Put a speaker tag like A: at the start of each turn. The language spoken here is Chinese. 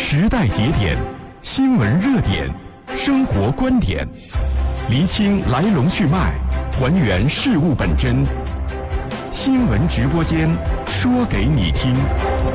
A: 时代节点，新闻热点，生活观点，厘清来龙去脉，还原事物本真。新闻直播间，说给你听。